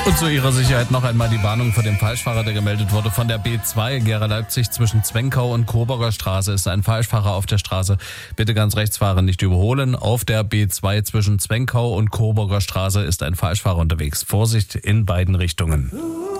Und zu Ihrer Sicherheit noch einmal die Warnung vor dem Falschfahrer, der gemeldet wurde von der B2 Gera Leipzig zwischen Zwenkau und Coburger Straße ist ein Falschfahrer auf der Straße. Bitte ganz rechts fahren, nicht überholen. Auf der B2 zwischen Zwenkau und Coburger Straße ist ein Falschfahrer unterwegs. Vorsicht in beiden Richtungen.